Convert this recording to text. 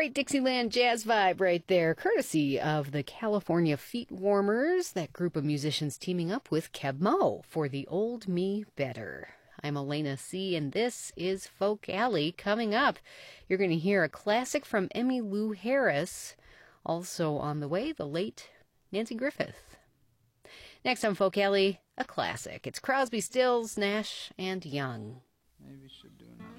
right, Dixieland jazz vibe right there, courtesy of the California Feet Warmers, that group of musicians teaming up with Keb Mo for The Old Me Better. I'm Elena C., and this is Folk Alley. Coming up, you're going to hear a classic from Emmylou Harris. Also on the way, the late Nancy Griffith. Next on Folk Alley, a classic. It's Crosby, Stills, Nash, and Young. Maybe we should do another.